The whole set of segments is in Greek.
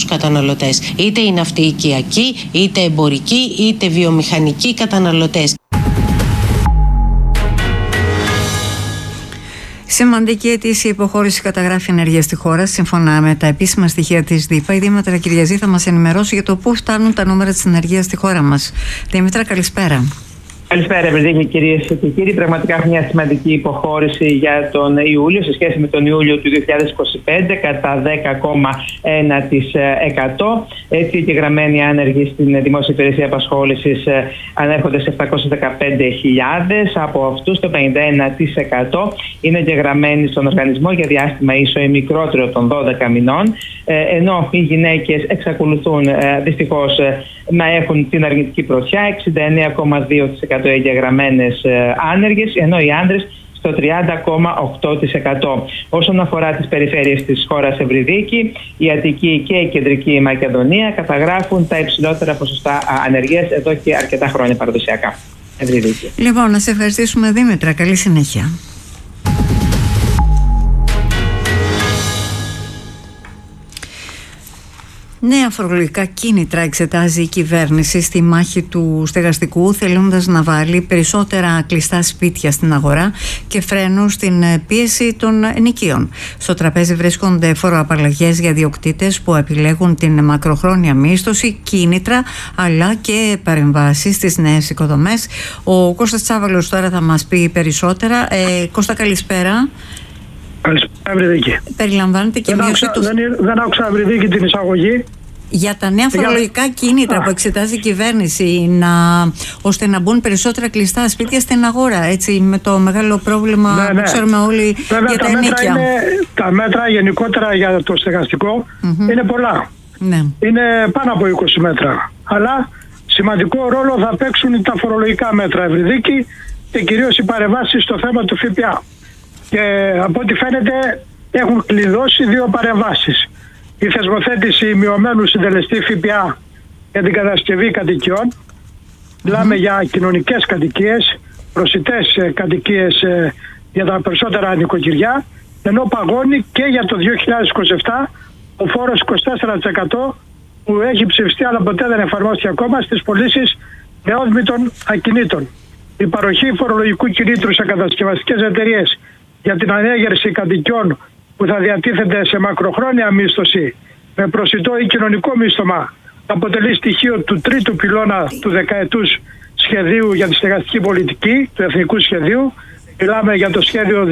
τους καταναλωτές. Είτε είναι αυτοί οικιακοί, είτε εμπορικοί, είτε βιομηχανικοί καταναλωτές. Σημαντική ετήσια υποχώρηση καταγράφει ενέργεια στη χώρα. Σύμφωνα με τα επίσημα στοιχεία της ΔΥΠΑ, η Δήμητρα Κυριαζή θα μας ενημερώσει για το πού φτάνουν τα νούμερα της ενέργειας στη χώρα μας. Δήμητρα, καλησπέρα. Καλησπέρα, Ευρωδίκη, κυρίες και κύριοι. Πραγματικά έχουμε μια σημαντική υποχώρηση για τον Ιούλιο σε σχέση με τον Ιούλιο του 2025 κατά 10,1%. Έτσι, οι εγγεγραμμένοι άνεργοι στην Δημόσια Υπηρεσία Απασχόλησης ανέρχονται σε 715.000. Από αυτούς, το 51% είναι εγγεγραμμένοι στον οργανισμό για διάστημα ίσο ή μικρότερο των 12 μηνών. Ενώ οι γυναίκες εξακολουθούν δυστυχώς να έχουν την αρνητική πρωτιά, 69,2% εγγεγραμμένες άνεργες, ενώ οι άντρες στο 30,8%. Όσον αφορά τις περιφέρειες της χώρας, Ευρυδίκη, η Αττική και η Κεντρική Μακεδονία καταγράφουν τα υψηλότερα ποσοστά ανεργίας εδώ και αρκετά χρόνια παραδοσιακά. Ευρυδίκη. Λοιπόν, να σε ευχαριστήσουμε, Δήμητρα. Καλή συνέχεια. Νέα φορολογικά κίνητρα εξετάζει η κυβέρνηση στη μάχη του στεγαστικού, θελώντας να βάλει περισσότερα κλειστά σπίτια στην αγορά και φρένο στην πίεση των ενοικίων. Στο τραπέζι βρίσκονται φοροαπαλλαγές για ιδιοκτήτες που επιλέγουν την μακροχρόνια μίσθωση, κίνητρα αλλά και παρεμβάσεις στις νέες οικοδομές. Ο Κώστας Τσάβαλος τώρα θα μας πει περισσότερα. Κώστα, καλησπέρα. Καλησπέρα, Ευρυδίκη. Περιλαμβάνεται και μείωση του... Δεν άκουσα, Ευρυδίκη, την εισαγωγή. Για τα νέα φορολογικά κίνητρα που εξετάζει η κυβέρνηση, ώστε να μπουν περισσότερα κλειστά σπίτια στην αγορά, έτσι, με το μεγάλο πρόβλημα που ξέρουμε όλοι. Βέβαια, για τα ενοίκια. Τα μέτρα γενικότερα για το στεγαστικό είναι πολλά. Ναι. Είναι πάνω από 20 μέτρα. Αλλά σημαντικό ρόλο θα παίξουν τα φορολογικά μέτρα, Ευρυδίκη, και κυρίως οι παρεμβάσεις στο θέμα του ΦΠΑ. Και από ό,τι φαίνεται έχουν κλειδώσει δύο παρεμβάσεις. Η θεσμοθέτηση μειωμένου συντελεστή ΦΠΑ για την κατασκευή κατοικιών. Μιλάμε για κοινωνικές κατοικίες, προσιτές κατοικίες για τα περισσότερα νοικοκυριά, ενώ παγώνει και για το 2027 ο φόρος 24% που έχει ψηφιστεί αλλά ποτέ δεν εφαρμόστηκε ακόμα στις πωλήσεις νεόδμητων ακινήτων. Η παροχή φορολογικού κινήτρου σε κατασκευαστικές εταιρείες για την ανέγερση κατοικιών που θα διατίθεται σε μακροχρόνια μίσθωση με προσιτό ή κοινωνικό μίσθωμα αποτελεί στοιχείο του τρίτου πυλώνα του δεκαετούς σχεδίου για τη στεγαστική πολιτική, του εθνικού σχεδίου. Μιλάμε για το σχέδιο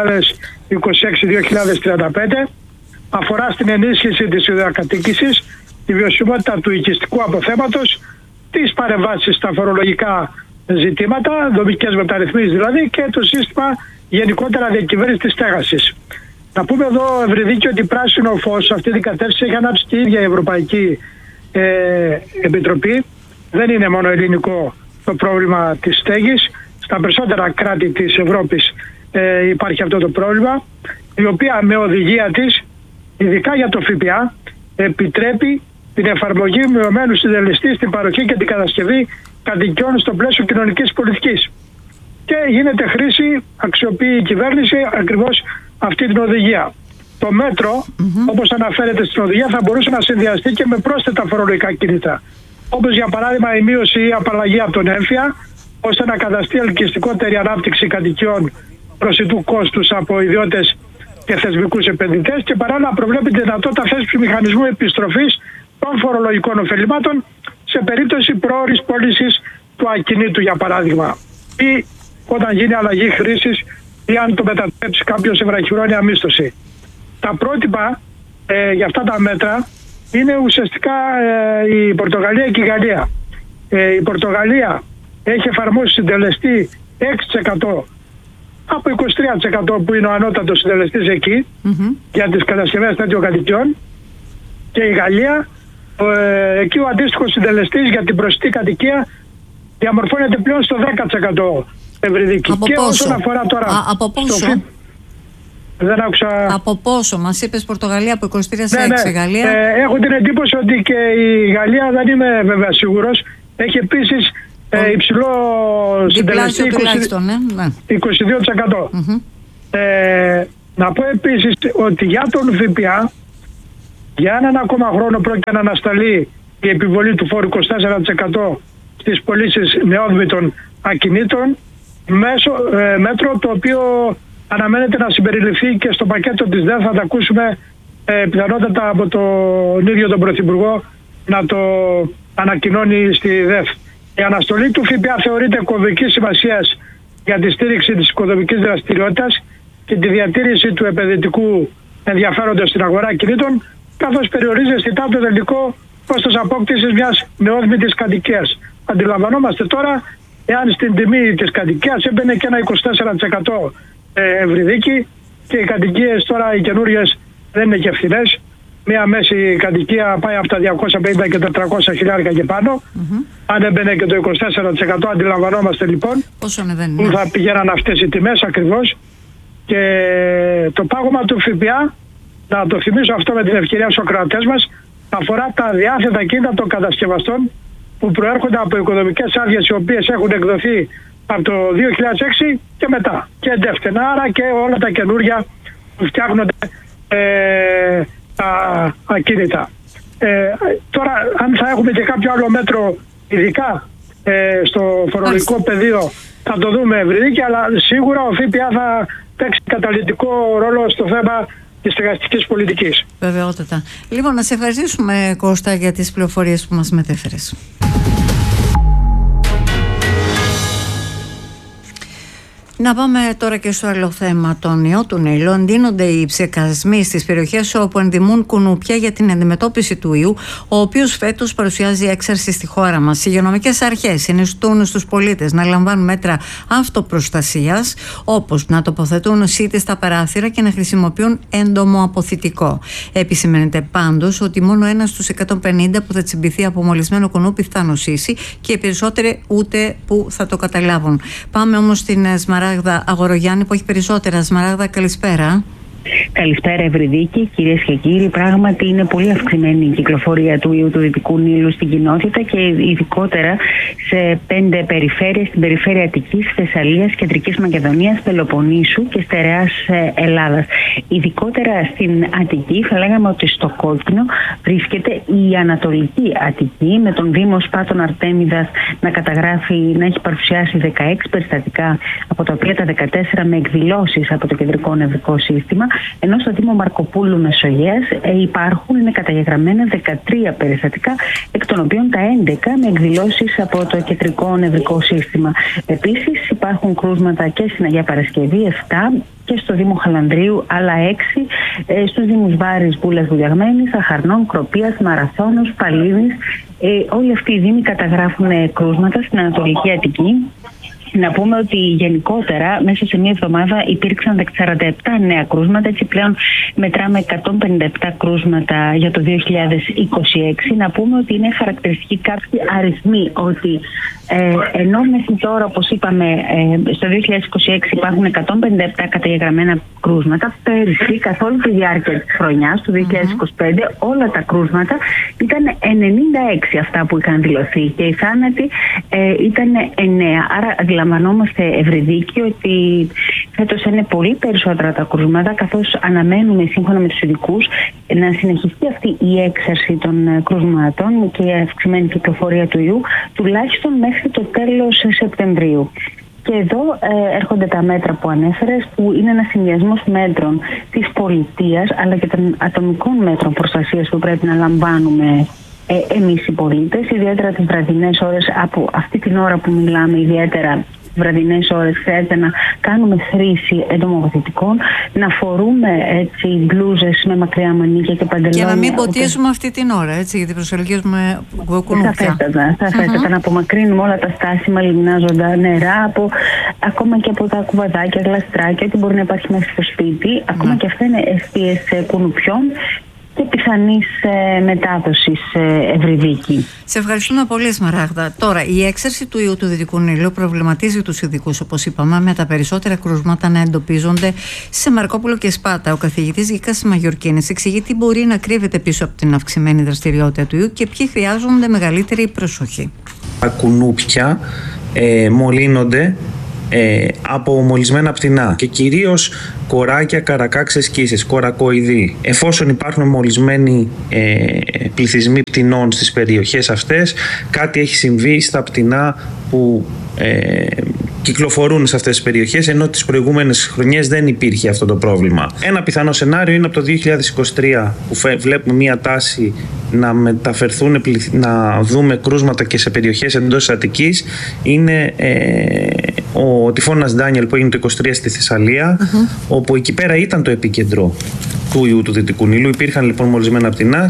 2026-2035. Αφορά στην ενίσχυση της ιδιοκατοίκησης, τη βιωσιμότητα του οικιστικού αποθέματος, τις παρεμβάσεις στα φορολογικά ζητήματα, δομικές μεταρρυθμίσεις δηλαδή, και το σύστημα γενικότερα διακυβέρνηση της στέγασης. Να πούμε εδώ, Ευρυδίκη, ότι πράσινο φως σε αυτή την κατεύθυνση έχει ανάψει και η ίδια η Ευρωπαϊκή Επιτροπή. Δεν είναι μόνο ελληνικό το πρόβλημα της στέγης. Στα περισσότερα κράτη της Ευρώπης υπάρχει αυτό το πρόβλημα, η οποία με οδηγία της, ειδικά για το ΦΠΑ, επιτρέπει την εφαρμογή μειωμένου συντελεστή στην παροχή και την κατασκευή κατοικιών στο πλαίσιο κοινωνικής πολιτικής. Και γίνεται χρήση, αξιοποιεί η κυβέρνηση ακριβώς αυτή την οδηγία. Το μέτρο, όπως αναφέρεται στην οδηγία, θα μπορούσε να συνδυαστεί και με πρόσθετα φορολογικά κίνητρα. Όπως για παράδειγμα η μείωση ή απαλλαγή από τον έμφυα, ώστε να καταστεί ελκυστικότερη ανάπτυξη κατοικιών προσιτού κόστους από ιδιώτες και θεσμικούς επενδυτές, και παράλληλα προβλέπει τη δυνατότητα θέσπισης μηχανισμού επιστροφής των φορολογικών ωφελημάτων σε περίπτωση πρόωρης πώλησης του ακινήτου, για παράδειγμα, ή όταν γίνει αλλαγή χρήσης ή αν το μετατρέψει κάποιος σε βραχυχρόνια μίσθωση. Τα πρότυπα για αυτά τα μέτρα είναι ουσιαστικά η Πορτογαλία και η Γαλλία. Η Πορτογαλία έχει εφαρμόσει συντελεστή 6% από 23% που είναι ο ανώτατος συντελεστής εκεί για τις κατασκευές τέτοιων κατοικιών, και η Γαλλία εκεί ο αντίστοιχος συντελεστής για την προσιτή κατοικία διαμορφώνεται πλέον στο 10%. Ευρυδίκη. Από και πόσο? όσον αφορά τώρα από πόσο? Δεν άκουσα. Από πόσο? Μας είπες Πορτογαλία από 23 σε 6, Γαλλία. Έχω την εντύπωση ότι και η Γαλλία, δεν είμαι βέβαια σίγουρος, έχει επίσης υψηλό συντελεστή 22%. 22%. Mm-hmm. Να πω επίσης ότι για τον ΦΠΑ Για έναν ακόμα χρόνο πρόκειται να ανασταλεί η επιβολή του φόρου 24% στις πωλήσεις νεόδμητων ακινήτων, μέτρο το οποίο αναμένεται να συμπεριληφθεί και στο πακέτο της ΔΕΘ. Θα τα ακούσουμε πιθανότατα από τον ίδιο τον Πρωθυπουργό να το ανακοινώνει στη ΔΕΘ. Η αναστολή του ΦΠΑ θεωρείται κομβικής σημασίας για τη στήριξη της οικοδομικής δραστηριότητας και τη διατήρηση του επενδυτικού ενδιαφέροντος στην αγορά κινήτων, καθώς περιορίζει αισθητά το τελικό κόστος απόκτησης μιας νεόδμητης κατοικίας. Αντιλαμβανόμαστε τώρα, εάν στην τιμή της κατοικίας έμπαινε και ένα 24% ευρυδίκη, και οι κατοικίες τώρα οι καινούριες δεν είναι και φθηνές. Μια μέση κατοικία πάει από τα 250 και 400 χιλιάρικα και πάνω. Αν έμπαινε και το 24%, αντιλαμβανόμαστε λοιπόν που θα πηγαίναν αυτές οι τιμές ακριβώς. Και το πάγωμα του ΦΠΑ, να το θυμίσω αυτό με την ευκαιρία στους ακροατές μας, αφορά τα διάθετα κίνητα των κατασκευαστών που προέρχονται από οικοδομικές άδειες οι οποίες έχουν εκδοθεί από το 2006 και μετά. Και εντεύθυνα, άρα και όλα τα καινούρια που φτιάχνονται τα ακίνητα. Τώρα, αν θα έχουμε και κάποιο άλλο μέτρο ειδικά στο φορολογικό πεδίο, θα το δούμε ευρυδίκη, αλλά σίγουρα ο ΦΠΑ θα παίξει καταλυτικό ρόλο στο θέμα της στεγαστικής πολιτικής. Βεβαιότατα. Λοιπόν, να σε ευχαριστήσουμε, Κώστα, για τις πληροφορίες που μας μετέφερες. Να πάμε τώρα και στο άλλο θέμα. Τον ιό του Νείλου εντείνονται οι ψεκασμοί στις περιοχές όπου ενδημούν κουνούπια για την αντιμετώπιση του ιού, ο οποίος φέτος παρουσιάζει έξαρση στη χώρα μας. Οι υγειονομικές αρχές συνιστούν στους πολίτες να λαμβάνουν μέτρα αυτοπροστασίας, όπως να τοποθετούν σίτες στα παράθυρα και να χρησιμοποιούν έντομο αποθητικό. Επισημαίνεται πάντως ότι μόνο ένας στους 150 που θα τσιμπηθεί από μολυσμένο κουνούπι θα νοσήσει και οι περισσότεροι ούτε που θα το καταλάβουν. Πάμε όμως στην Σμαράγδα Αγορογιάννη που έχει περισσότερα. Σμαράγδα, καλησπέρα. Καλησπέρα, Ευρυδίκη, κυρίες και κύριοι. Πράγματι, είναι πολύ αυξημένη η κυκλοφορία του ιού του Δυτικού Νείλου στην κοινότητα και ειδικότερα σε 5 περιφέρειες, στην περιφέρεια Αττικής, Θεσσαλίας, Κεντρικής Μακεδονίας, Πελοποννήσου και Στερεάς Ελλάδας. Ειδικότερα στην Αττική, θα λέγαμε ότι στο κόκκινο βρίσκεται η Ανατολική Αττική, με τον Δήμο Σπάτων Αρτέμιδας να να έχει παρουσιάσει 16 περιστατικά, από τα οποία τα 14 με εκδηλώσεις από το Κεντρικό Νευρικό Σύστημα. Ενώ στο Δήμο Μαρκοπούλου Μεσογείας είναι καταγεγραμμένα 13 περιστατικά, εκ των οποίων τα 11 με εκδηλώσεις από το Κεντρικό Νευρικό Σύστημα. Επίσης υπάρχουν κρούσματα και στην Αγία Παρασκευή, 7, και στο Δήμο Χαλανδρίου άλλα 6, στους Δήμους Βάρης, Βούλας, Βουλιαγμένης, Αχαρνών, Κροπίας, Μαραθώνος, Παλίνης. Όλοι αυτοί οι δήμοι καταγράφουν κρούσματα στην Ανατολική Αττική. Να πούμε ότι γενικότερα μέσα σε μία εβδομάδα υπήρξαν 47 νέα κρούσματα, έτσι πλέον μετράμε 157 κρούσματα για το 2026. Να πούμε ότι είναι χαρακτηριστικοί κάποιοι αριθμοί, ότι ενώ μέχρι τώρα, όπως είπαμε, στο 2026 υπάρχουν 157 καταγεγραμμένα κρούσματα, πέρυσι καθ' όλη τη διάρκεια της χρονιάς του 2025 όλα τα κρούσματα ήταν 96 αυτά που είχαν δηλωθεί και οι θάνατοι ήταν 9. Άρα αντιλαμβανόμαστε, Ευρυδίκη, ότι φέτος είναι πολύ περισσότερα τα κρούσματα, καθώς αναμένουμε σύμφωνα με τους ειδικούς να συνεχιστεί αυτή η έξαρση των κρούσματων και η αυξημένη κυκλοφορία του ιού τουλάχιστον μέχρι το τέλος Σεπτεμβρίου. Και εδώ έρχονται τα μέτρα που ανέφερες, που είναι ένας συνδυασμός μέτρων της πολιτείας αλλά και των ατομικών μέτρων προστασίας που πρέπει να λαμβάνουμε εμείς οι πολίτες, ιδιαίτερα τις βραδινές ώρες. Από αυτή την ώρα που μιλάμε, ιδιαίτερα βραδινές ώρες, χρειάζεται να κάνουμε χρήση εντομοποθητικών, να φορούμε έτσι μπλούζες με μακριά μανίκια και παντελόνια. Και να μην ποτίζουμε αυτή την ώρα, έτσι, γιατί προσελκύουμε κουνούπια. Σαφέστατα, να απομακρύνουμε όλα τα στάσιμα λιμνάζοντα νερά, ακόμα και από τα κουβαδάκια, γλαστράκια, ό,τι μπορεί να υπάρχει μέσα στο σπίτι. Ακόμα και αυτά είναι αιστείες κουνουπιών και πιθανής μετάδοσης, Ευρυδίκη. Σε ευχαριστούμε πολύ, Σμαράγδα. Τώρα, η έξαρση του ιού του Δυτικού Νείλου προβληματίζει τους ειδικούς, όπως είπαμε, με τα περισσότερα κρούσματα να εντοπίζονται σε Μαρκόπουλο και Σπάτα. Ο καθηγητής Γίκας Μαγιορκίνης εξηγεί τι μπορεί να κρύβεται πίσω από την αυξημένη δραστηριότητα του ιού και ποιοι χρειάζονται μεγαλύτερη προσοχή. Τα κουνούπια μολύνονται από μολυσμένα πτηνά και κυρίως κοράκια, καρακάξες, κίσες, κορακοειδή. Εφόσον υπάρχουν μολυσμένοι πληθυσμοί πτηνών στις περιοχές αυτές, κάτι έχει συμβεί στα πτηνά που κυκλοφορούν σε αυτές τις περιοχές, ενώ τις προηγούμενες χρονιές δεν υπήρχε αυτό το πρόβλημα. Ένα πιθανό σενάριο είναι από το 2023 που βλέπουμε μία τάση να μεταφερθούν, να δούμε κρούσματα και σε περιοχές εντός της Αττικής. Είναι ο τυφώνας Ντάνιελ που έγινε το 2023 στη Θεσσαλία, όπου εκεί πέρα ήταν το επίκεντρο του ιού του Δυτικού Νείλου. Υπήρχαν λοιπόν μολυσμένα πτηνά.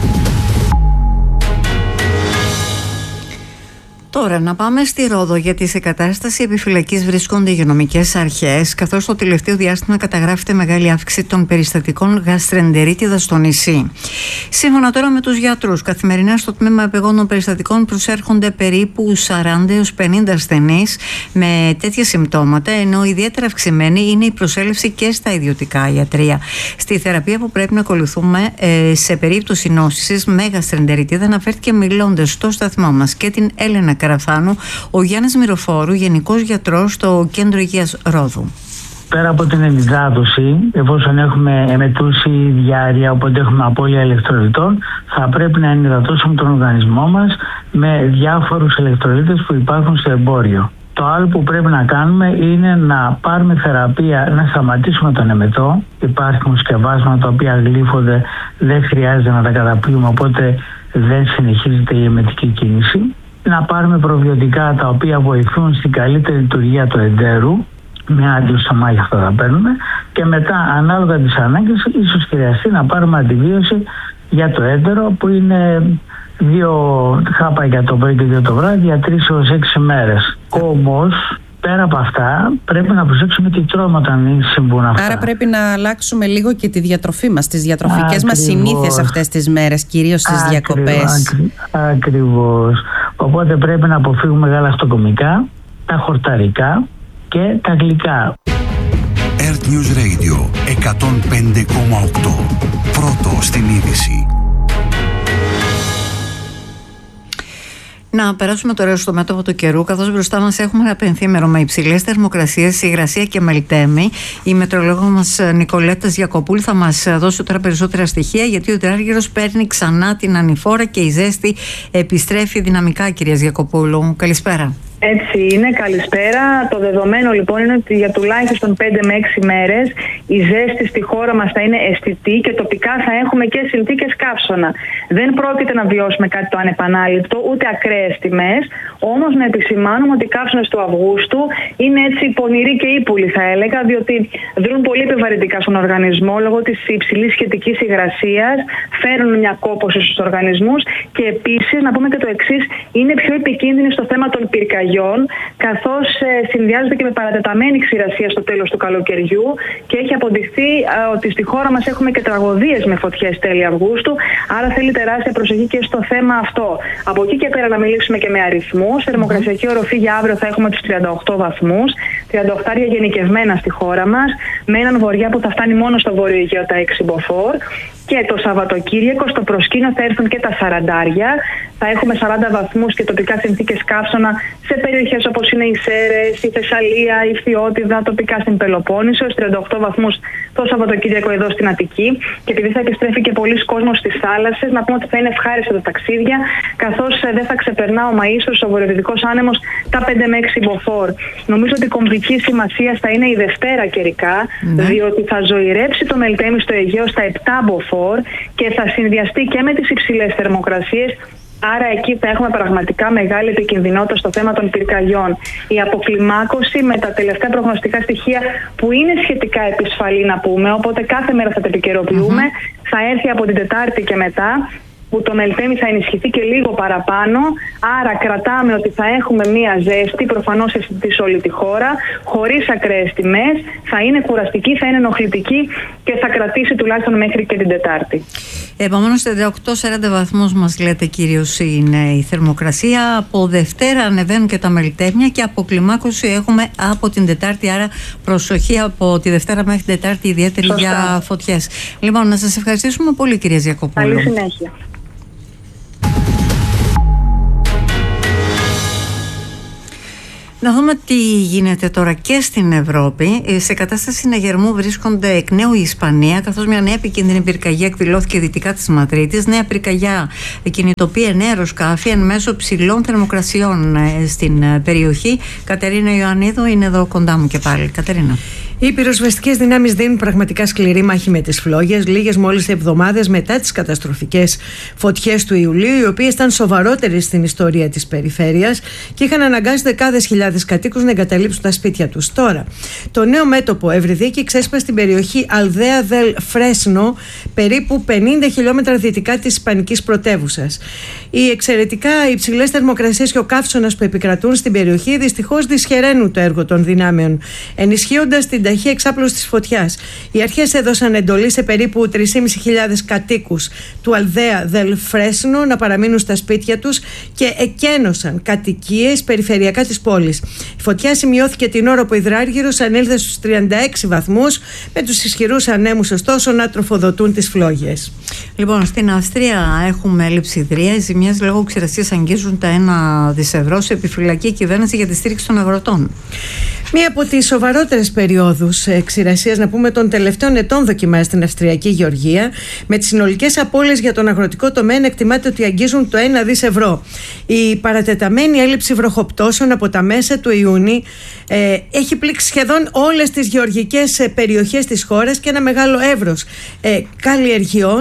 Τώρα να πάμε στη Ρόδο, γιατί σε κατάσταση επιφυλακής βρίσκονται οι υγειονομικές αρχές, καθώς το τελευταίο διάστημα καταγράφεται μεγάλη αύξηση των περιστατικών γαστρεντερίτιδας στο νησί. Σύμφωνα τώρα με τους γιατρούς, καθημερινά στο τμήμα επεγόντων περιστατικών προσέρχονται περίπου 40 έως 50 ασθενείς με τέτοια συμπτώματα, ενώ ιδιαίτερα αυξημένη είναι η προσέλευση και στα ιδιωτικά ιατρεία. Στη θεραπεία που πρέπει να ακολουθούμε σε περίπτωση νόσησης με γαστρεντερίτιδα, αναφέρθηκε μιλώντας στο σταθμό μας και την Έλενα Καραθάνου, ο Γιάννης Μυροφόρου, Γενικός Γιατρός στο Κέντρο Υγείας Ρόδου. Πέρα από την ενυδάτωση, εφόσον έχουμε εμετούση διάρρεια, οπότε έχουμε απώλεια ηλεκτρολιτών, θα πρέπει να ενυδατώσουμε τον οργανισμό μας με διάφορους ηλεκτρολίτες που υπάρχουν στο εμπόριο. Το άλλο που πρέπει να κάνουμε είναι να πάρουμε θεραπεία, να σταματήσουμε τον εμετό. Υπάρχουν σκευάσματα τα οποία γλύφονται, δεν χρειάζεται να τα καταπλύνουμε, οπότε δεν συνεχίζεται η εμετική κίνηση. Να πάρουμε προβιωτικά τα οποία βοηθούν στην καλύτερη λειτουργία του εντέρου, με άγγελο στο μάγι αυτό θα παίρνουμε, και μετά ανάλογα τις ανάγκες ίσως χρειαστεί να πάρουμε αντιβίωση για το έντερο, που είναι 2 χάπαγια το πρωί και 2 το βράδυ για 3 έως 6 μέρες. Όμως πέρα από αυτά πρέπει να προσέξουμε τι τρώμε όταν συμβούν αυτά. Άρα πρέπει να αλλάξουμε λίγο και τη διατροφή μας, τις διατροφικές μας συνήθειες αυτές τις μέρες, κυρίως στις διακοπές. Ακριβώς. Οπότε πρέπει να αποφύγουμε γαλακτοκομικά, τα χορταρικά και τα γλυκά. Earth News Radio 105,8. Πρώτο στην είδηση. Να περάσουμε τώρα στο μέτωπο του καιρού, καθώς μπροστά μας έχουμε ένα πενθήμερο με υψηλές θερμοκρασίες, υγρασία και μελτέμι. Η μετρολόγο μας Νικολέτα Γιακοπούλη θα μας δώσει τώρα περισσότερα στοιχεία, γιατί ο τετράργυρος παίρνει ξανά την ανηφόρα και η ζέστη επιστρέφει δυναμικά, κυρία Γιακοπούλου. Καλησπέρα. Έτσι είναι, καλησπέρα. Το δεδομένο λοιπόν είναι ότι για τουλάχιστον 5 με 6 μέρες η ζέστη στη χώρα μας θα είναι αισθητή και τοπικά θα έχουμε και συνθήκες καύσωνα. Δεν πρόκειται να βιώσουμε κάτι το ανεπανάληπτο, ούτε ακραίες τιμές, όμως να επισημάνουμε ότι οι καύσωνες του Αυγούστου είναι έτσι πονηροί και ύπουλοι, θα έλεγα, διότι δρούν πολύ επιβαρυντικά στον οργανισμό λόγω της υψηλής σχετικής υγρασίας, φέρουν μια κόπωση στους οργανισμούς και επίσης να πούμε και το εξής, είναι πιο επικίνδυνοι στο θέμα των πυρκαγιών, καθώς συνδυάζεται και με παρατεταμένη ξηρασία στο τέλος του καλοκαιριού και έχει αποδειχθεί ότι στη χώρα μας έχουμε και τραγωδίες με φωτιές τέλη Αυγούστου, άρα θέλει τεράστια προσοχή και στο θέμα αυτό. Από εκεί και πέρα να μιλήσουμε και με αριθμούς. Θερμοκρασιακή οροφή για αύριο θα έχουμε τους 38 βαθμούς, 38 γενικευμένα στη χώρα μας, με έναν βορειά που θα φτάνει μόνο στο Βόρειο Αιγαίο τα 6 μποφόρ. Και το Σαββατοκύριακο στο προσκήνιο θα έρθουν και τα 40. Θα έχουμε 40 βαθμούς και τοπικά συνθήκες καύσωνα σε περιοχές όπως είναι οι Σέρρες, η Θεσσαλία, η Φθιώτιδα, τοπικά στην Πελοπόννησο, 38 βαθμούς το Σαββατοκύριακο εδώ στην Αττική. Και επειδή θα επιστρέφει και πολλοί κόσμος στις θάλασσες, να πούμε ότι θα είναι ευχάριστα τα ταξίδια, καθώς δεν θα ξεπερνά ο Μαΐσος, ο βορειοδυτικός άνεμος, τα 5 με 6 μποφόρ. Νομίζω ότι κομβική σημασία θα είναι η Δευτέρα καιρικά, διότι θα ζωηρέψει το μελτέμι στο Αιγαίο στα 7 μποφόρ και θα συνδυαστεί και με τις υψηλές θερμοκρασίες. Άρα εκεί θα έχουμε πραγματικά μεγάλη επικινδυνότητα στο θέμα των πυρκαγιών. Η αποκλιμάκωση με τα τελευταία προγνωστικά στοιχεία που είναι σχετικά επισφαλή να πούμε, οπότε κάθε μέρα θα τα επικαιροποιούμε, θα έρθει από την Τετάρτη και μετά, που το μελτέμι θα ενισχυθεί και λίγο παραπάνω, άρα κρατάμε ότι θα έχουμε μία ζέστη, προφανώς σε όλη τη χώρα, χωρίς ακραίες τιμές, θα είναι κουραστική, θα είναι ενοχλητική και θα κρατήσει τουλάχιστον μέχρι και την Τετάρτη. Επομένως, 38-40 βαθμούς μας λέτε κυρίως είναι η θερμοκρασία. Από Δευτέρα ανεβαίνουν και τα μελτέμια και αποκλιμάκωση έχουμε από την Τετάρτη, άρα προσοχή από τη Δευτέρα μέχρι την Τετάρτη, ιδιαίτερη για φωτιές. Λοιπόν, να σας ευχαριστήσουμε πολύ, κυρία Γιακοπούλου. Καλή συνέχεια. Να δούμε τι γίνεται τώρα και στην Ευρώπη. Σε κατάσταση συναγερμού βρίσκονται εκ νέου η Ισπανία, καθώς μια νέα επικίνδυνη πυρκαγιά εκδηλώθηκε δυτικά της Μαδρίτης. Νέα πυρκαγιά κινητοποιεί 9 αεροσκάφη εν μέσω ψηλών θερμοκρασιών στην περιοχή. Κατερίνα Ιωαννίδου είναι εδώ κοντά μου και πάλι. Κατερίνα. Οι πυροσβεστικές δυνάμεις δίνουν πραγματικά σκληρή μάχη με τις φλόγες, λίγες μόλις εβδομάδες μετά τις καταστροφικές φωτιές του Ιουλίου, οι οποίες ήταν σοβαρότερες στην ιστορία της περιφέρειας και είχαν αναγκάσει δεκάδες χιλιάδες κατοίκους να εγκαταλείψουν τα σπίτια τους. Τώρα, το νέο μέτωπο Ευρυδίκη ξέσπασε στην περιοχή Αλδέα Δελ Φρέσνο, περίπου 50 χιλιόμετρα δυτικά της ισπανικής πρωτεύουσας. Οι εξαιρετικά υψηλές θερμοκρασίες και ο καύσωνας που επικρατούν στην περιοχή δυστυχώς δυσχεραίνουν το έργο των δυνάμεων, ενισχύοντας την ταχεία εξάπλωση της φωτιάς. Οι αρχές έδωσαν εντολή σε περίπου 3.500 κατοίκους του Αλδέα Δελ Φρέσνο να παραμείνουν στα σπίτια τους και εκένωσαν κατοικίες περιφερειακά της πόλης. Η φωτιά σημειώθηκε την ώρα που ο υδράργυρος ανήλθε στους 36 βαθμούς, με τους ισχυρούς ανέμους ωστόσο να τροφοδοτούν τις φλόγες. Λοιπόν, στην Αυστρία έχουμε λειψιδρία. Οι ζημιές λόγω ξηρασίας αγγίζουν τα 1 δισευρώ. Σε επιφυλακή η κυβέρνηση για τη στήριξη των αγροτών. Μία από τις σοβαρότερες περιόδους ξηρασίας, να πούμε, των τελευταίων ετών δοκιμάζει στην Αυστριακή Γεωργία, με τις συνολικές απώλειες για τον αγροτικό τομέα να εκτιμάται ότι αγγίζουν το 1 δις ευρώ. Η παρατεταμένη έλλειψη βροχοπτώσεων από τα μέσα του Ιούνιου έχει πλήξει σχεδόν όλες τις γεωργικές περιοχές της χώρας και ένα μεγάλο εύρος καλλιεργειών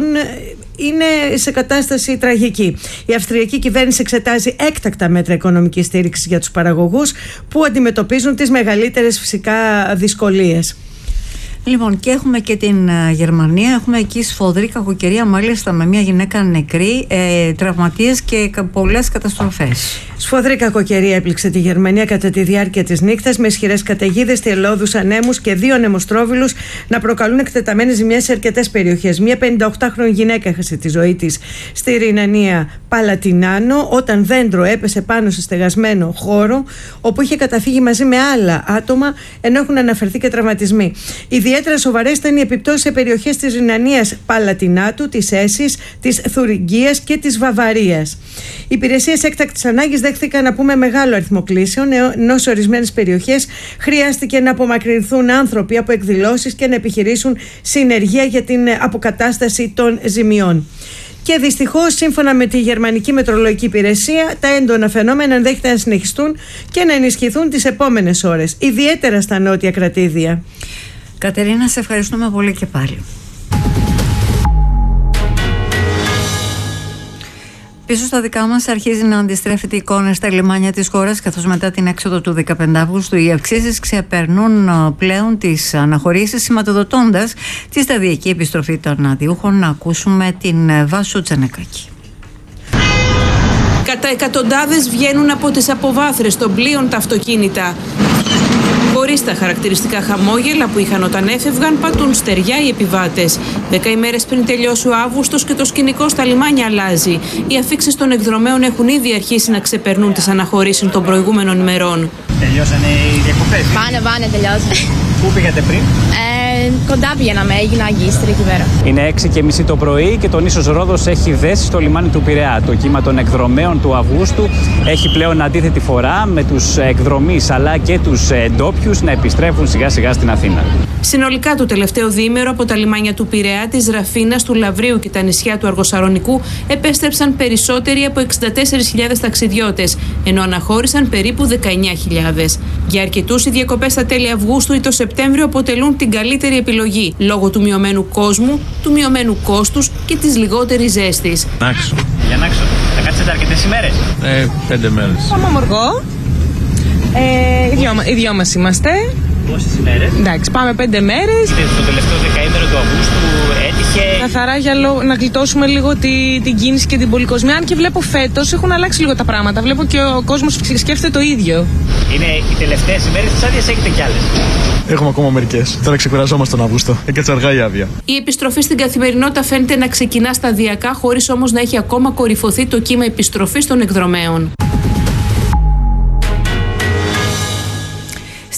είναι σε κατάσταση τραγική. Η αυστριακή κυβέρνηση εξετάζει έκτακτα μέτρα οικονομικής στήριξης για τους παραγωγούς που αντιμετωπίζουν τις μεγαλύτερες φυσικά δυσκολίες. Λοιπόν, και έχουμε και την Γερμανία. Έχουμε εκεί σφοδρή κακοκαιρία, μάλιστα με μια γυναίκα νεκρή, τραυματίες και πολλές καταστροφές. Σφοδρή κακοκαιρία έπληξε τη Γερμανία κατά τη διάρκεια της νύχτας, με ισχυρές καταιγίδες, θυελλώδους ανέμους και 2 ανεμοστρόβιλους να προκαλούν εκτεταμένες ζημιές σε αρκετές περιοχές. Μια 58χρονη γυναίκα έχασε τη ζωή της στη Ρινανία Παλατινάνο, όταν δέντρο έπεσε πάνω σε στεγασμένο χώρο, όπου είχε καταφύγει μαζί με άλλα άτομα, ενώ έχουν αναφερθεί και τραυματισμοί. Ιδιαίτερα σοβαρές ήταν οι επιπτώσεις σε περιοχές της Ρινανίας Παλατινάτου, της Έσης, της Θουριγκίας και της Βαβαρίας. Οι υπηρεσίες έκτακτης ανάγκης δέχθηκαν, να πούμε, μεγάλο αριθμό κλήσεων, ενώ σε ορισμένες περιοχές χρειάστηκε να απομακρυνθούν άνθρωποι από εκδηλώσεις και να επιχειρήσουν συνεργεία για την αποκατάσταση των ζημιών. Και δυστυχώς, σύμφωνα με τη Γερμανική Μετρολογική Υπηρεσία, τα έντονα φαινόμενα ενδέχεται να συνεχιστούν και να ενισχυθούν τις επόμενες ώρες, ιδιαίτερα στα νότια κρατήδια. Κατερίνα, σε ευχαριστούμε πολύ και πάλι. Πίσω στα δικά μας αρχίζει να αντιστρέφεται η εικόνα στα λιμάνια της χώρας, καθώς μετά την έξοδο του 15 Αυγούστου οι αυξήσεις ξεπερνούν πλέον τις αναχωρήσεις, σηματοδοτώντας τη σταδιακή επιστροφή των αδειούχων. Να ακούσουμε την Βάσο Τσανεκάκη. Κατά εκατοντάδες βγαίνουν από τις αποβάθρες των πλοίων τα αυτοκίνητα. Χωρίς τα χαρακτηριστικά χαμόγελα που είχαν όταν έφευγαν, πατούν στεριά οι επιβάτες. 10 ημέρες πριν τελειώσει ο Αύγουστος και το σκηνικό στα λιμάνια αλλάζει. Οι αφίξεις των εκδρομέων έχουν ήδη αρχίσει να ξεπερνούν τις αναχωρήσεις των προηγούμενων ημερών. Τελειώσανε οι διακοπές? Πάνε, τελειώσανε. Πού πήγατε πριν? Κοντά πηγαίναμε, έγινα αγκίστρια εκεί πέρα. Είναι 6:30 το πρωί και το νήσος Ρόδος έχει δέσει στο λιμάνι του Πειραιά. Το κύμα των εκδρομέων του Αυγούστου έχει πλέον αντίθετη φορά, με τους εκδρομείς αλλά και τους ντόπιους να επιστρέφουν σιγά σιγά στην Αθήνα. Συνολικά το τελευταίο διήμερο από τα λιμάνια του Πειραιά, της Ραφίνας, του Λαβρίου και τα νησιά του Αργοσαρονικού επέστρεψαν περισσότεροι από 64.000 ταξιδιώτες, ενώ αναχώρησαν περίπου 19.000. Για αρκετούς οι διακοπές στα τέλη Αυγούστου ή το Σεπτέμβριο αποτελούν την καλύτερη επιλογή, λόγω του μειωμένου κόσμου, του μειωμένου κόστους και της λιγότερης ζέστης. Νάξο. Για Νάξο. Θα κάτσετε αρκετές ημέρες? 5 μέρες. Πάμε Μοργό. Οι δυο μας είμαστε. Πόσες ημέρες? Εντάξει, πάμε 5 μέρες. Το τελευταίο δεκαήμερο του Αυγούστου έτυχε. Καθαρά για να γλιτώσουμε λίγο την κίνηση και την πολυκοσμία. Αν και βλέπω φέτος έχουν αλλάξει λίγο τα πράγματα. Βλέπω και ο κόσμος σκέφτεται το ίδιο. Είναι οι τελευταίες ημέρες της άδειας, έχετε κι άλλες? Έχουμε ακόμα μερικές. Τώρα ξεκουραζόμαστε τον Αύγουστο. Έκατσε αργά η άδεια. Η επιστροφή στην καθημερινότητα φαίνεται να ξεκινά σταδιακά, χωρίς όμως να έχει ακόμα κορυφωθεί το κύμα επιστροφής των εκδρομέων.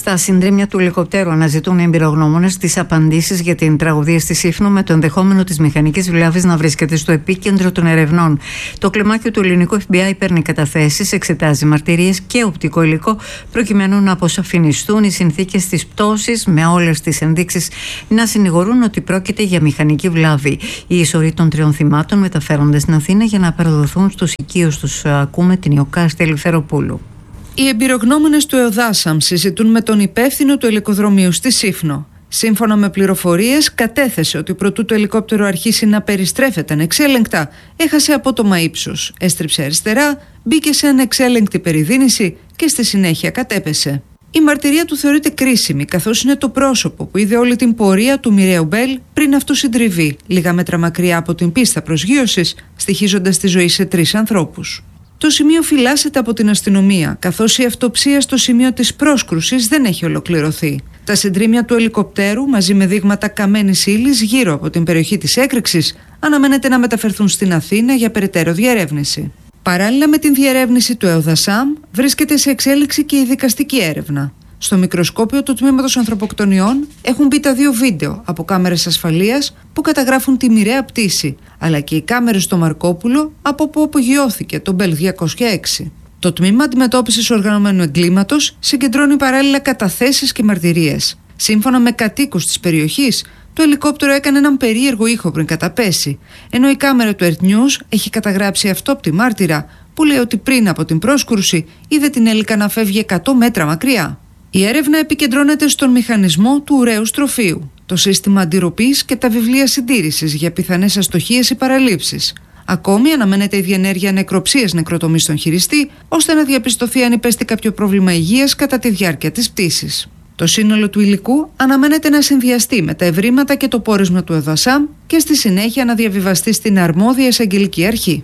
Στα συντρίμμια του ελικοπτέρου αναζητούν οι εμπειρογνώμονες τις απαντήσεις για την τραγωδία στη Σύφνο, με το ενδεχόμενο της μηχανικής βλάβης να βρίσκεται στο επίκεντρο των ερευνών. Το κλιμάκιο του ελληνικού FBI παίρνει καταθέσεις, εξετάζει μαρτυρίες και οπτικό υλικό προκειμένου να αποσαφινιστούν οι συνθήκες της πτώσης, με όλες τις ενδείξεις να συνηγορούν ότι πρόκειται για μηχανική βλάβη. Οι ισορροί των 3 θυμάτων μεταφέρονται στην Αθήνα για να παραδοθούν στους οικείους τους. Ακούμε την Ιωκάστη Ελευθεροπούλου. Οι εμπειρογνώμονες του ΕΟΔΑΣΑΜ συζητούν με τον υπεύθυνο του ελικοδρομίου στη Σύφνο. Σύμφωνα με πληροφορίες, κατέθεσε ότι προτού το ελικόπτερο αρχίσει να περιστρέφεται ανεξέλεγκτα, έχασε απότομα ύψος, έστριψε αριστερά, μπήκε σε ανεξέλεγκτη περιδίνηση και στη συνέχεια κατέπεσε. Η μαρτυρία του θεωρείται κρίσιμη, καθώς είναι το πρόσωπο που είδε όλη την πορεία του μοιραίου Μπέλ πριν αυτού συντριβεί, λίγα μέτρα μακριά από την πίστα προσγείωσης, στοιχίζοντας τη ζωή σε 3 ανθρώπους. Το σημείο φυλάσσεται από την αστυνομία, καθώς η αυτοψία στο σημείο της πρόσκρουσης δεν έχει ολοκληρωθεί. Τα συντρίμμια του ελικοπτέρου, μαζί με δείγματα καμένης ύλης γύρω από την περιοχή της έκρηξης, αναμένεται να μεταφερθούν στην Αθήνα για περαιτέρω διερεύνηση. Παράλληλα με την διερεύνηση του ΕΟΔΑΣΑΜ, βρίσκεται σε εξέλιξη και η δικαστική έρευνα. Στο μικροσκόπιο του Τμήματος Ανθρωποκτονιών έχουν μπει τα 2 βίντεο από κάμερες ασφαλείας που καταγράφουν τη μοιραία πτήση, αλλά και οι κάμερες στο Μαρκόπουλο από που απογειώθηκε το Μπέλ 206. Το Τμήμα Αντιμετώπισης Οργανωμένου Εγκλήματος συγκεντρώνει παράλληλα καταθέσεις και μαρτυρίες. Σύμφωνα με κατοίκους της περιοχής, το ελικόπτερο έκανε έναν περίεργο ήχο πριν καταπέσει, ενώ η κάμερα του Earth News έχει καταγράψει αυτόπτη μάρτυρα που λέει ότι πριν από την πρόσκρουση είδε την Έλικα να φεύγει 100 μέτρα μακριά. Η έρευνα επικεντρώνεται στον μηχανισμό του ουραίου στροφείου, το σύστημα αντιρροπής και τα βιβλία συντήρησης για πιθανές αστοχίες ή παραλήψεις. Ακόμη αναμένεται η διενέργεια νεκροψίας νεκροτομής στον χειριστή, ώστε να διαπιστωθεί αν υπέστη κάποιο πρόβλημα υγείας κατά τη διάρκεια της πτήσης. Το σύνολο του υλικού αναμένεται να συνδυαστεί με τα ευρήματα και το πόρισμα του ΕΟΔΑΣΑΜ και στη συνέχεια να διαβιβαστεί στην αρμόδια εισαγγελική αρχή.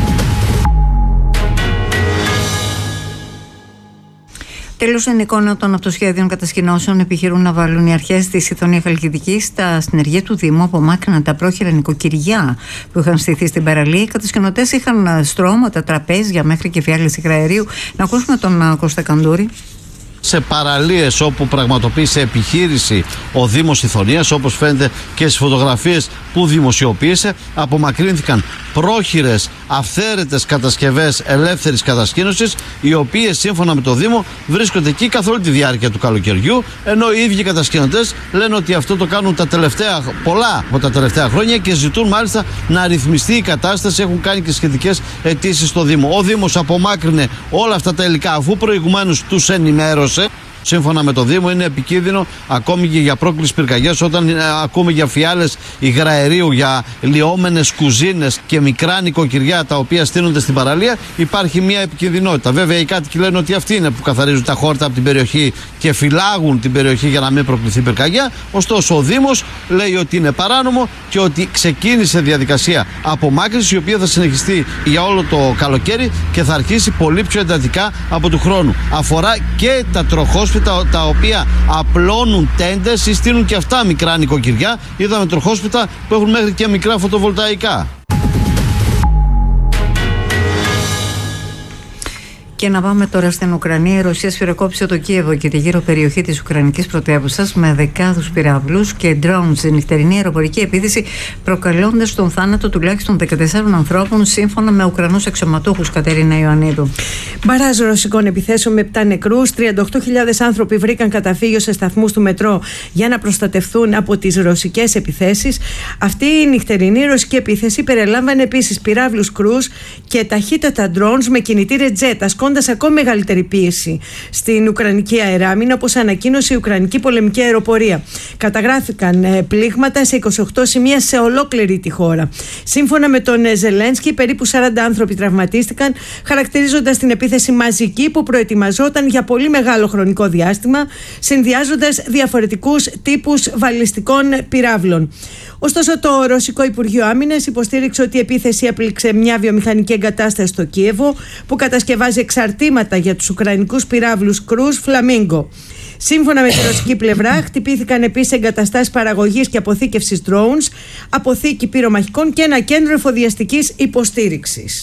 Τέλος, στην εικόνα των αυτοσχέδιων κατασκηνώσεων επιχειρούν να βάλουν οι αρχές της Ηθωνία Χαλκιδικής στα συνεργεία του Δήμου, απομάκρυναν τα πρόχειρα νοικοκυριά που είχαν στηθεί στην παραλία. Οι κατασκηνωτές είχαν στρώματα, τραπέζια μέχρι και φιάλες υγραερίου. Να ακούσουμε τον Κώστα Καντούρη. Σε παραλίες όπου πραγματοποίησε επιχείρηση ο Δήμος Ηθωνίας, όπως φαίνεται και στις φωτογραφίες που δημοσιοποίησε, απομακρύνθηκαν πρόχειρες αυθαίρετες κατασκευές ελεύθερης κατασκήνωσης, οι οποίες σύμφωνα με το Δήμο βρίσκονται εκεί καθ' όλη τη διάρκεια του καλοκαιριού, ενώ οι ίδιοι κατασκηνωτές λένε ότι αυτό το κάνουν πολλά από τα τελευταία χρόνια και ζητούν μάλιστα να ρυθμιστεί η κατάσταση. Έχουν κάνει και σχετικές αιτήσεις στο Δήμο. Ο Δήμος απομάκρυνε όλα αυτά τα υλικά αφού προηγουμένως τους ενημέρωσε. Σύμφωνα με το Δήμο, είναι επικίνδυνο ακόμη και για πρόκληση πυρκαγιάς όταν ακούμε για φιάλες υγραερίου, για λιώμενες κουζίνες και μικρά νοικοκυριά τα οποία στείνονται στην παραλία. Υπάρχει μια επικίνδυνοτητα. Βέβαια, οι κάτοικοι λένε ότι αυτοί είναι που καθαρίζουν τα χόρτα από την περιοχή και φυλάγουν την περιοχή για να μην προκληθεί πυρκαγιά. Ωστόσο, ο Δήμος λέει ότι είναι παράνομο και ότι ξεκίνησε διαδικασία απομάκρυνσης, η οποία θα συνεχιστεί για όλο το καλοκαίρι και θα αρχίσει πολύ πιο εντατικά από του χρόνου. Αφορά και τα τροχόσπιτα, τα οποία απλώνουν τέντες ή στείλουν και αυτά μικρά νοικοκυριά. Είδαμε τροχόσπιτα που έχουν μέχρι και μικρά φωτοβολταϊκά. Και να πάμε τώρα στην Ουκρανία. Η Ρωσία σφυροκόπησε το Κίεβο και τη γύρω περιοχή της Ουκρανικής πρωτεύουσας με δεκάδους πυράβλους και drones σε νυχτερινή αεροπορική επίθεση, προκαλώντας τον θάνατο τουλάχιστον 14 ανθρώπων, σύμφωνα με Ουκρανούς αξιωματούχους. Κατερίνα Ιωαννίδου. Μπαράζ ρωσικών επιθέσεων με 7 νεκρούς. 38.000 άνθρωποι βρήκαν καταφύγιο σε σταθμούς του μετρό για να προστατευθούν από τις ρωσικές επιθέσεις. Αυτή η νυχτερινή ρωσική επίθεση περιλάμβανε επίσης πυράβλους κρούς και ταχύτατα drones με κινητήρες τζετ, ασκώντας ακόμη μεγαλύτερη πίεση στην Ουκρανική αεράμινα, όπως ανακοίνωσε η Ουκρανική πολεμική αεροπορία. Καταγράφηκαν πλήγματα σε 28 σημεία σε ολόκληρη τη χώρα. Σύμφωνα με τον Ζελένσκι, περίπου 40 άνθρωποι τραυματίστηκαν, χαρακτηρίζοντας την επίθεση μαζική που προετοιμαζόταν για πολύ μεγάλο χρονικό διάστημα, συνδυάζοντας διαφορετικούς τύπους βαλιστικών πυράβλων. Ωστόσο, το Ρωσικό Υπουργείο Άμυνας υποστήριξε ότι η επίθεση έπληξε μια βιομηχανική εγκατάσταση στο Κίεβο που κατασκευάζει εξαρτήματα για τους ουκρανικούς πυράβλους κρούς Φλαμίγκο. Σύμφωνα με τη ρωσική πλευρά, χτυπήθηκαν επίσης εγκαταστάσεις παραγωγής και αποθήκευσης drones, αποθήκη πυρομαχικών και ένα κέντρο εφοδιαστικής υποστήριξης.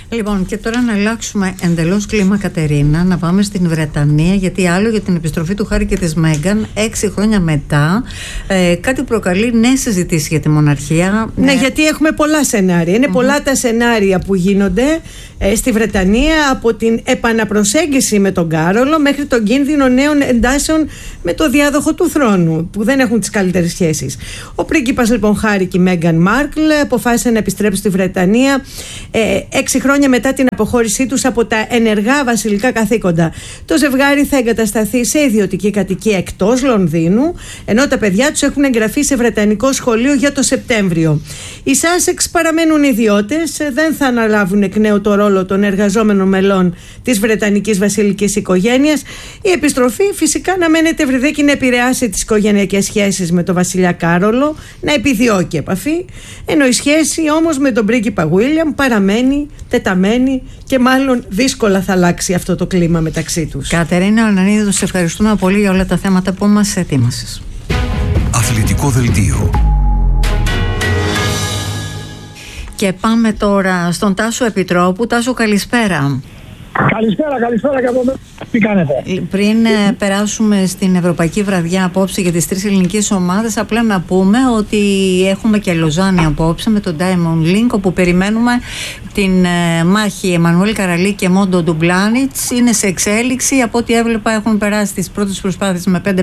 Λοιπόν, και τώρα να αλλάξουμε εντελώς κλίμα, Κατερίνα, να πάμε στην Βρετανία, γιατί άλλο για την επιστροφή του Χάρη και της Μέγκαν 6 χρόνια μετά, κάτι προκαλεί νέες συζητήσεις για τη μοναρχία. Ναι, γιατί έχουμε πολλά σενάρια. Είναι πολλά τα σενάρια που γίνονται στη Βρετανία, από την επαναπροσέγγιση με τον Κάρολο μέχρι τον κίνδυνο νέων εντάσεων με το διάδοχο του θρόνου, που δεν έχουν τις καλύτερες σχέσεις. Ο πρίγκιπας λοιπόν Χάρη και η Μέγκαν Μάρκλ αποφάσισαν να επιστρέψουν στη Βρετανία 6 χρόνια μετά την αποχώρησή τους από τα ενεργά βασιλικά καθήκοντα. Το ζευγάρι θα εγκατασταθεί σε ιδιωτική κατοικία εκτός Λονδίνου, ενώ τα παιδιά τους έχουν εγγραφεί σε βρετανικό σχολείο για το Σεπτέμβριο. Οι Σάσεξ παραμένουν ιδιώτες, δεν θα αναλάβουν εκ νέου το ρόλο των εργαζόμενων μελών της βρετανικής βασιλικής οικογένειας. Η επιστροφή φυσικά αναμένεται ευρυδέκη να επηρεάσει τις οικογενειακές σχέσεις με τον βασιλιά Κάρολο, να επιδιώκει επαφή, ενώ η σχέση όμως με τον πρίγκιπα Βίλιαμ παραμένει τεταμένη και μάλλον δύσκολα θα αλλάξει αυτό το κλίμα μεταξύ τους. Κατερίνα Ανανίδου, σε ευχαριστούμε πολύ για όλα τα θέματα που μας ετοίμασες. Αθλητικό δελτίο. Και πάμε τώρα στον Τάσο Επιτρόπου. Τάσο, καλησπέρα. Καλησπέρα και από μένα. Τι κάνετε? Πριν περάσουμε στην Ευρωπαϊκή Βραδιά απόψε για τις 3 ελληνικές ομάδες, απλά να πούμε ότι έχουμε και Λοζάνη απόψε με τον Diamond Link, όπου περιμένουμε την μάχη Εμμανουέλ Καραλί και Μόντο Ντουμπλάνιτς. Είναι σε εξέλιξη. Από ό,τι έβλεπα έχουν περάσει τις πρώτες προσπάθειες με 5.51.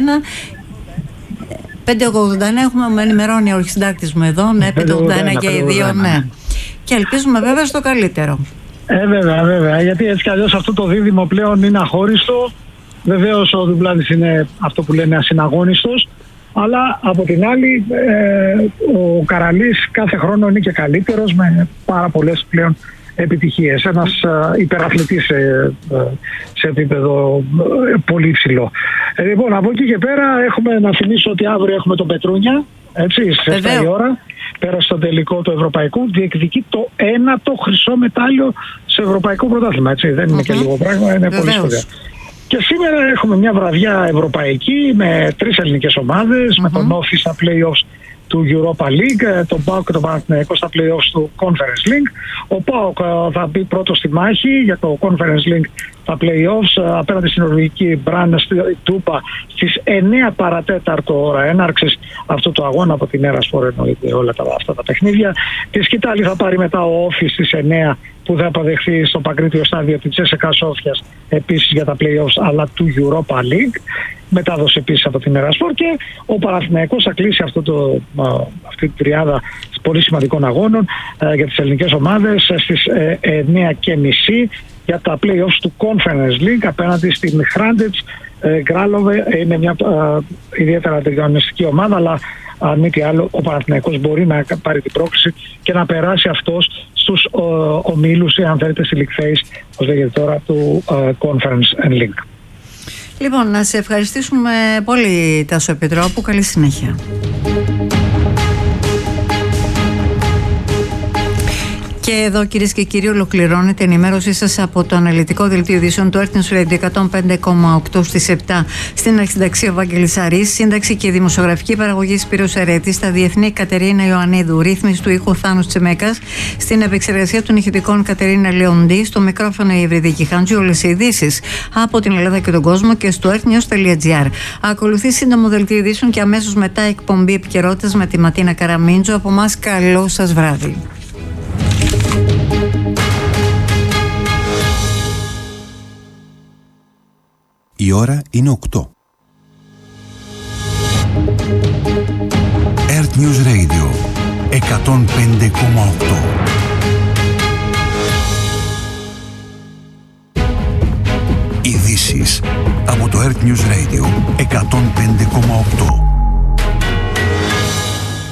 5.89 έχουμε, με ενημερώνει ο αρχισυντάκτης μου εδώ. Ναι, 5.81 και οι δύο, ναι. Και ελπίζουμε βέβαια στο καλύτερο. Βέβαια, γιατί έτσι κι αλλιώς αυτό το δίδυμο πλέον είναι αχώριστο. Βεβαίως ο Ντουμπλάνιτς είναι αυτό που λένε ασυναγώνιστος, αλλά από την άλλη ο Καραλής κάθε χρόνο είναι και καλύτερος, με πάρα πολλές πλέον επιτυχίες. Ένας υπεραθλητής σε επίπεδο πολύ υψηλό. Λοιπόν, από εκεί και πέρα έχουμε να θυμίσω ότι αύριο έχουμε τον Πετρούνια, έτσι, στις 7 η ώρα. Πέρασε στο τελικό του Ευρωπαϊκού, διεκδικεί το 1ο χρυσό μετάλλιο σε Ευρωπαϊκό Πρωτάθλημα. Έτσι, δεν είναι και λίγο πράγμα, είναι πολύ σπουδαίο. Και σήμερα έχουμε μια βραδιά ευρωπαϊκή με 3 ελληνικές ομάδες, με τον Όφη στα play-offs του Europa League, τον ΠΑΟΚ και τον Παναθηναϊκό στα play-offs του Conference League. Ο ΠΑΟΚ θα μπει πρώτο στη μάχη για το Conference League τα play-offs απέναντι στην νορβηγική Μπραν Τούπα στις 9 παρατέταρτο ώρα έναρξης αυτού του αγώνα. Από την Έρασπορ εννοείται όλα αυτά τα παιχνίδια. Τη σκητάλη θα πάρει μετά ο Όφη στις 9, που θα αποδεχθεί στο παγκρίτιο στάδιο τη Τσέσσεκα Σόφιας επίσης για τα play-offs, αλλά του Europa League. Μετάδοση επίσης από την Ερασπορ, και ο Παναθηναϊκός θα κλείσει αυτή τη τριάδα πολύ σημαντικών αγώνων για τις ελληνικές ομάδες στις 9.30 για τα play-offs του Conference League απέναντι στην Hrandets Γκράλοβε. Είναι μια ιδιαίτερα ανταγωνιστική ομάδα, αλλά αν μη τι άλλο ο Παναθηναϊκός μπορεί να πάρει την πρόκληση και να περάσει αυτός στους ομίλους, αν θέλετε, στη League Phase, όπως λέγεται τώρα, του Conference League. Λοιπόν, να σε ευχαριστήσουμε πολύ, Τάσο Επιτρόπου. Καλή συνέχεια. Και εδώ, κυρίες και κύριοι, ολοκληρώνεται η ενημέρωσή σας από το αναλυτικό δελτίο ειδήσεων του Earth News Radio 105,8 στις 7. Στην αρχισυνταξία ο Βάγγελης Αρής, σύνταξη και δημοσιογραφική παραγωγή Σπύρος Ερέτης, στα διεθνή Κατερίνα Ιωαννίδου, ρύθμιση του ήχου Θάνος Τσεμέκας, στην επεξεργασία των ηχητικών Κατερίνα Λεοντή, στο μικρόφωνο η Ευρυδίκη Χάντζη. Όλες οι ειδήσεις από την Ελλάδα και τον κόσμο και στο earthnews.gr. Ακολουθεί σύντομο δελτίο ειδήσεων και αμέσως μετά εκπομπή επικαιρότητας με τη Ματίνα Καραμίντζο. Από εμάς, καλό σας βράδυ. Η ώρα είναι 8. Earth News Radio 105,8. Ειδήσεις από το Earth News Radio 105,8.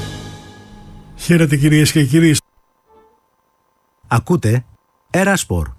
Χαίρετε κυρίες και κύριοι. Ακούτε Ερασπορ.